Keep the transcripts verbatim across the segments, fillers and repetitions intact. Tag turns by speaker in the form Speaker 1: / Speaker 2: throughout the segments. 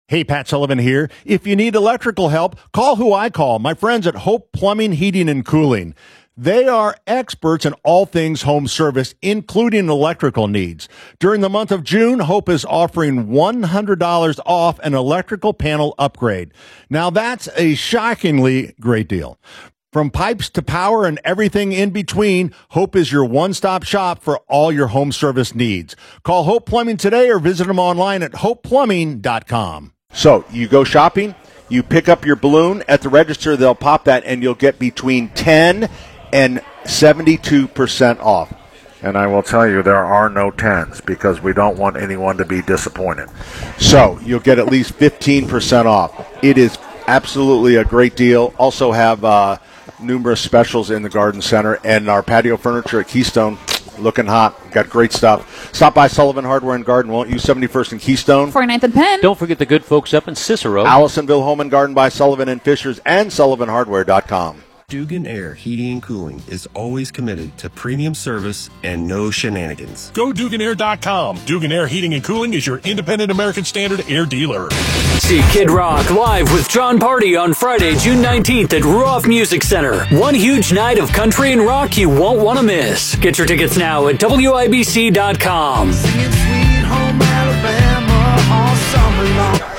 Speaker 1: Hey, Pat Sullivan here. If you need electrical help, call who I call, my friends at Hope Plumbing, Heating, and Cooling. They are experts in all things home service, including electrical needs. During the month of June, Hope is offering one hundred dollars off an electrical panel upgrade. Now, that's a shockingly great deal. From pipes to power and everything in between, Hope is your one-stop shop for all your home service needs. Call Hope Plumbing today or visit them online at hope plumbing dot com.
Speaker 2: So you go shopping, you pick up your balloon at the register, they'll pop that, and you'll get between ten and seventy-two percent off. And I will tell you, there are no tens because we don't want anyone to be disappointed. So you'll get at least fifteen percent off. It is absolutely a great deal. Also have uh, numerous specials in the garden center, and our patio furniture at Keystone, looking hot. Got great stuff. Stop by Sullivan Hardware and Garden, won't you? seventy-first and Keystone.
Speaker 3: forty-ninth and Penn.
Speaker 4: Don't forget the good folks up in Cicero.
Speaker 2: Allisonville Home and Garden by Sullivan and Fishers and sullivan hardware dot com.
Speaker 5: Dugan Air Heating and Cooling is always committed to premium service and no shenanigans.
Speaker 6: Go Dugan Air dot com. Dugan Air Heating and Cooling is your independent American Standard air dealer.
Speaker 7: See Kid Rock live with John Party on Friday, June nineteenth at Ruoff Music Center. One huge night of country and rock you won't want to miss. Get your tickets now at W I B C dot com.
Speaker 8: Singing Sweet Home Alabama all summer long.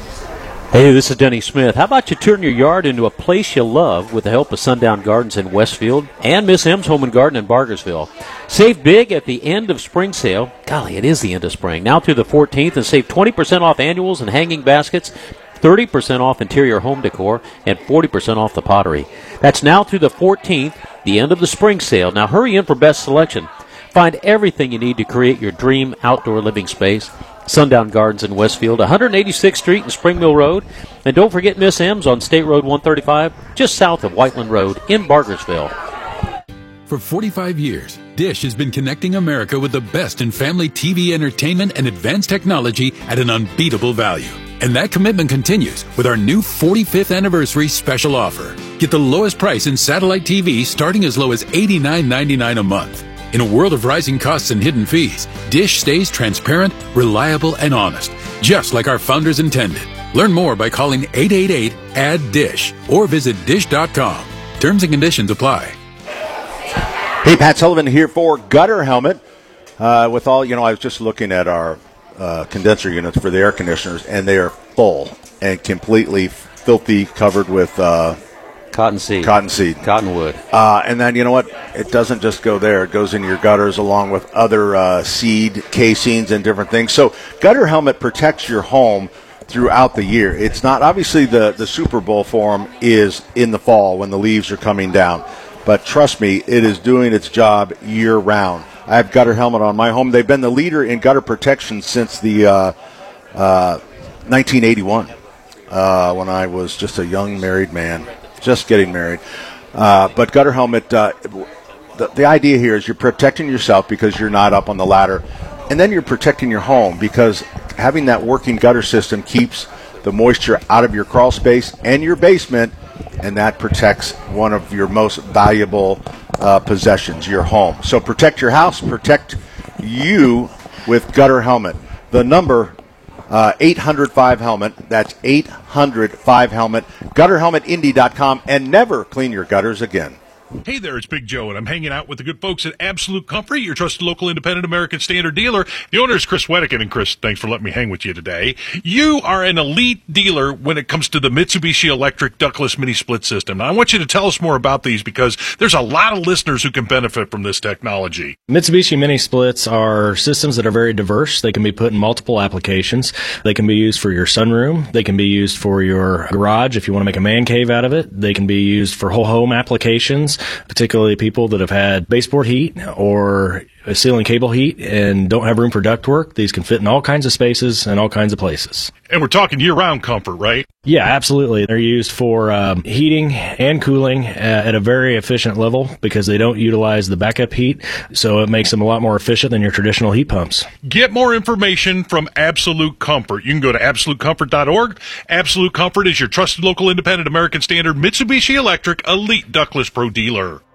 Speaker 4: Hey, this is Denny Smith. How about you turn your yard into a place you love with the help of Sundown Gardens in Westfield and Miss M's Home and Garden in Bargersville. Save big at the end of spring sale. Golly, it is the end of spring. Now through the fourteenth, and save twenty percent off annuals and hanging baskets, thirty percent off interior home decor, and forty percent off the pottery. That's now through the fourteenth, the end of the spring sale. Now hurry in for best selection. Find everything you need to create your dream outdoor living space. Sundown Gardens in Westfield, one eighty-sixth Street and Spring Mill Road. And don't forget Miss M's on State Road one thirty-five, just south of Whiteland Road in Bargersville.
Speaker 9: For forty-five years, Dish has been connecting America with the best in family T V entertainment and advanced technology at an unbeatable value. And that commitment continues with our new forty-fifth anniversary special offer. Get the lowest price in satellite T V starting as low as eighty-nine ninety-nine a month. In a world of rising costs and hidden fees, Dish stays transparent, reliable, and honest, just like our founders intended. Learn more by calling eight eight eight, A D D I S H or visit dish dot com. Terms and conditions apply.
Speaker 2: Hey, Pat Sullivan here for Gutter Helmet. Uh, with all, you know, I was just looking at our uh, condenser units for the air conditioners, and they are full and completely filthy, covered with uh,
Speaker 4: Cottonseed.
Speaker 2: Cottonseed.
Speaker 4: Cottonwood.
Speaker 2: Uh, and then, you know what? It doesn't just go there. It goes in your gutters along with other uh, seed casings and different things. So Gutter Helmet protects your home throughout the year. It's not, obviously, the, the Super Bowl for them is in the fall when the leaves are coming down. But trust me, it is doing its job year-round. I have Gutter Helmet on my home. They've been the leader in gutter protection since the uh, uh, nineteen eighty-one, uh, when I was just a young married man. Just getting married. Uh, but Gutter Helmet, uh, the, the idea here is you're protecting yourself because you're not up on the ladder. And then you're protecting your home because having that working gutter system keeps the moisture out of your crawl space and your basement, and that protects one of your most valuable uh, possessions, your home. So protect your house, protect you with Gutter Helmet. The number Uh, eight hundred five helmet. That's eight hundred five helmet. gutter helmet indy dot com, and never clean your gutters again.
Speaker 6: Hey there, it's Big Joe, and I'm hanging out with the good folks at Absolute Comfort, your trusted local independent American Standard dealer. The owner is Chris Weddican, and Chris, thanks for letting me hang with you today. You are an elite dealer when it comes to the Mitsubishi Electric ductless mini split system. Now, I want you to tell us more about these because there's a lot of listeners who can benefit from this technology.
Speaker 10: Mitsubishi mini splits are systems that are very diverse. They can be put in multiple applications. They can be used for your sunroom. They can be used for your garage if you want to make a man cave out of it. They can be used for whole home applications, particularly people that have had baseboard heat or ceiling cable heat and don't have room for ductwork. These can fit in all kinds of spaces and all kinds of places.
Speaker 6: And we're talking year-round comfort, right?
Speaker 10: Yeah, absolutely. They're used for um, heating and cooling at a very efficient level because they don't utilize the backup heat, so it makes them a lot more efficient than your traditional heat pumps.
Speaker 6: Get more information from Absolute Comfort. You can go to absolute comfort dot org. Absolute Comfort is your trusted local independent American Standard Mitsubishi Electric Elite Ductless Pro dealer.